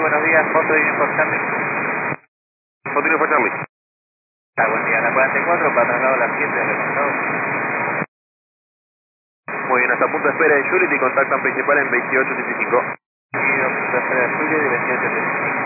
buenos días, foto de por Charlie. Foto por Charlie. Buen día, la 44, para traslado a las 7 de Remontado. Muy bien, hasta punto de espera en Juliet y contactan principal en 2875. Y 2 de Julio y 28